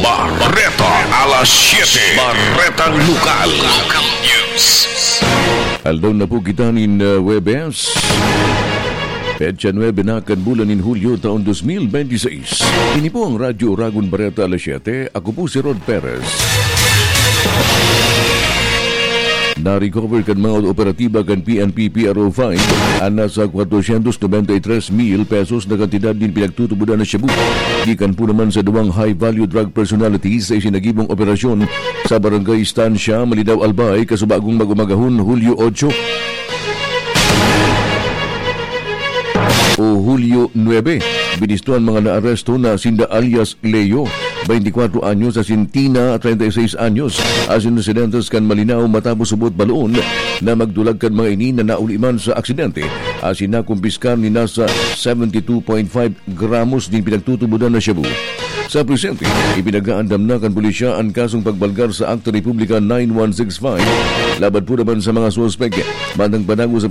Barreta alas 7. Barretang Lokal. Local News. Aldaw na po kita nin Webes. Petsa 9 na kan bulan in Hulyo taon 2026. Ini po ang Radyo Oragon Barreta alas 7. Ako po si Rod Perez. Na-recover kan mga operatiba kan PNP PRO5 ang nasa 493,000 pesos na kantidad din pinagtutubudan na Cebu. Gikan po naman sa duwang high-value drug personalities sa isinagibong operasyon sa Barangay Estancia, Malinaw, Albay, kasubagong mag-umagahon Hulyo 8 o Hulyo 9. Binistuan mga naaresto na Sinda alias Leo, 24 anyos, sa Sintina, 36 anyos. Asin residentes kan Malinaw matapos subot baloon na magdulag kan mga ini na nauliman sa aksidente. Asin na kumpiskan ni nasa 72.5 gramos din pinagtutubudan na Cebu. Sa presente, ipinag-aandam na kan pulisya ang kasong pagbalgar sa Akta Republika 9165. Laban po naman sa mga suspek. Bandang panago sa